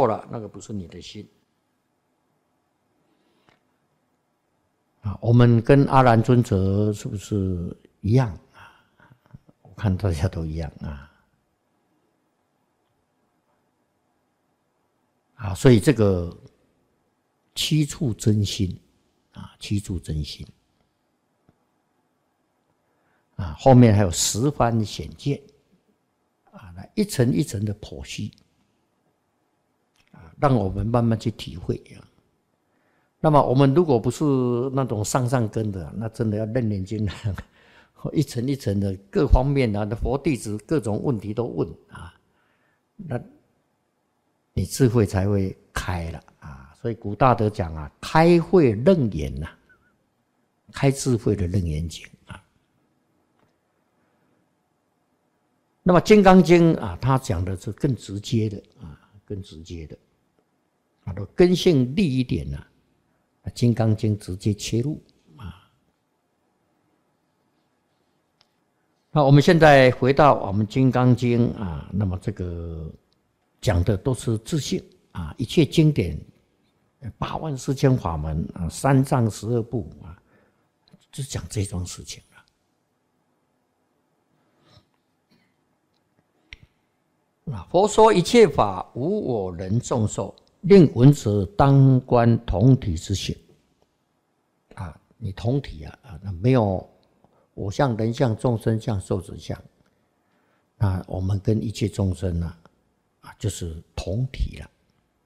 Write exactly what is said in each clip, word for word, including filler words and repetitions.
错了，那个不是你的心。啊，我们跟阿难尊者是不是一样啊？我看大家都一样啊。啊，所以这个七处真心啊，七处真心啊，后面还有十番显见啊，来一层一层的剖析啊，让我们慢慢去体会啊。那么我们如果不是那种上上根的，那真的要认认真真，一层一层的各方面啊，佛弟子各种问题都问啊，那你智慧才会开了啊。所以古大德讲啊，开慧楞严呐、啊，开智慧的楞严经啊。那么《金刚经》啊，它讲的是更直接的啊，更直接的啊，都根性利一点呐、啊，《金刚经》直接切入啊。那我们现在回到我们《金刚经》啊，那么这个讲的都是自性啊，一切经典，八万四千法门啊，三藏十二部啊，就讲这桩事情了。啊，佛说一切法无我人众受，令闻者当观同体之性。啊，你同体啊啊，没有我相、人相、众生相、寿者相，那我们跟一切众生呢、啊，啊，就是同体了。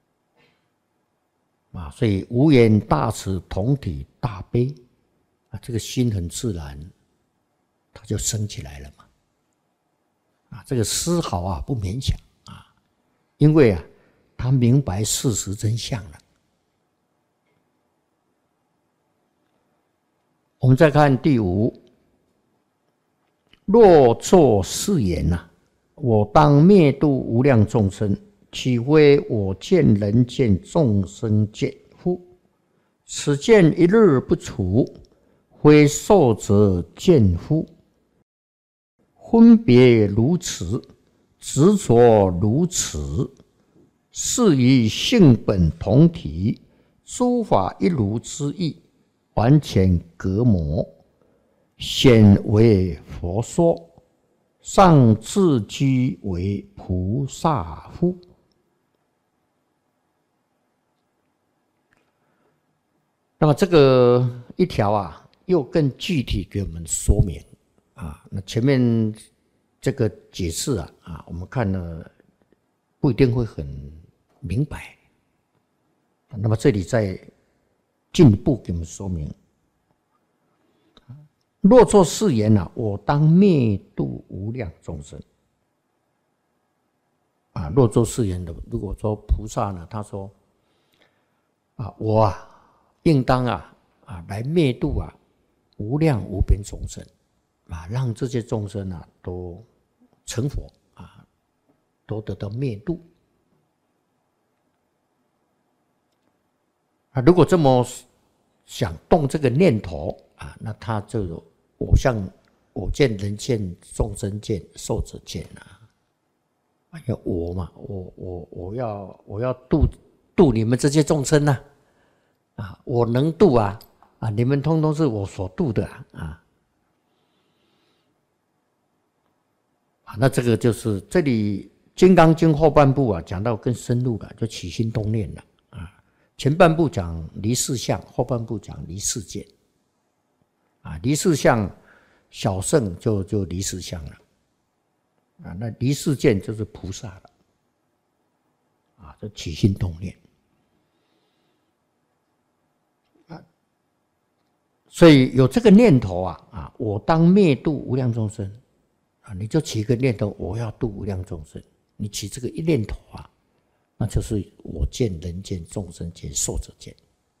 啊，所以无言大慈，同体大悲啊，这个心很自然，它就升起来了嘛。啊，这个丝毫啊不勉强啊，因为啊，他明白事实真相了。我们再看第五，若作是言呐、啊，我当灭度无量众生，岂非我见人见众生见乎？此见一日不除，非受者见乎？分别如此，执着如此，是以性本同体，诸法一如之意，完全隔膜，显为佛说，尚自居为菩萨乎？那么这个一条啊，又更具体给我们说明啊。那前面这个解释啊，啊，我们看了不一定会很明白。那么这里再进一步给我们说明：若作是言啊，我当灭度无量众生。啊，若作是言的，如果说菩萨呢，他说啊，我啊。应当啊啊来灭度啊无量无边众生啊，让这些众生啊都成佛啊，都得到灭度啊。如果这么想动这个念头啊，那他就我相我见人见众生见寿者见啊，哎呀我嘛，我我我要我要度度你们这些众生啊。啊，我能度啊，啊，你们通通是我所度的啊，啊，啊那这个就是这里《金刚经》后半部啊，讲到更深入了，就起心动念了啊。前半部讲离事相，后半部讲离事见，啊，离事相小圣就就离事相了，啊，那离事见就是菩萨了，啊，就起心动念。所以有这个念头啊啊，我当灭度无量众生啊，你就起一个念头，我要度无量众生。你起这个一念头啊，那就是我见人见众生见寿者见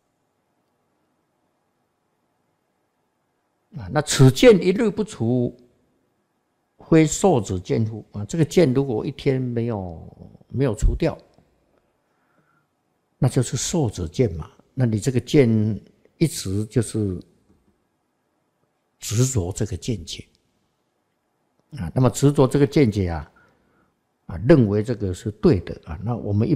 啊。那此见一日不除，非寿者见乎？啊，这个见如果一天没有没有除掉，那就是寿者见嘛。那你这个见一直就是执着这个见解啊，那么执着这个见解啊，啊，认为这个是对的啊，那我们一